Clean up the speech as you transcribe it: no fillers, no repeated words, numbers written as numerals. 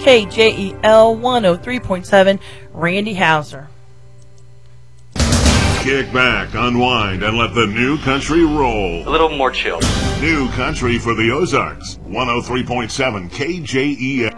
KJEL 103.7, Randy Hauser. Kick back, unwind, and let the new country roll. A little more chill. New country for the Ozarks. 103.7 KJEL.